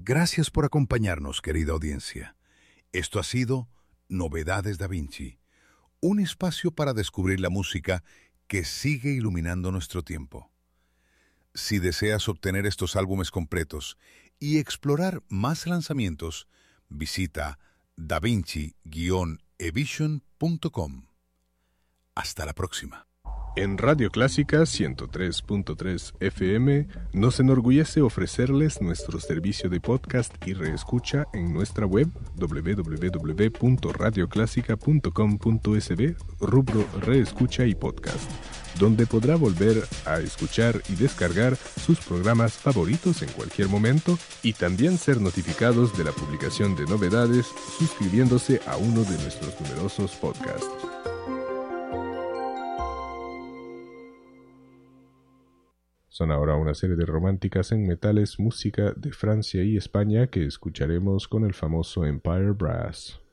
Gracias por acompañarnos, querida audiencia. Esto ha sido Novedades Da Vinci, un espacio para descubrir la música que sigue iluminando nuestro tiempo. Si deseas obtener estos álbumes completos y explorar más lanzamientos, visita davinci-evision.com. Hasta la próxima. En Radio Clásica 103.3 FM nos enorgullece ofrecerles nuestro servicio de podcast y reescucha en nuestra web www.radioclásica.com.sb, rubro Reescucha y Podcast, donde podrá volver a escuchar y descargar sus programas favoritos en cualquier momento y también ser notificados de la publicación de novedades suscribiéndose a uno de nuestros numerosos podcasts. Son ahora una serie de románticas en metales, música de Francia y España que escucharemos con el famoso Empire Brass.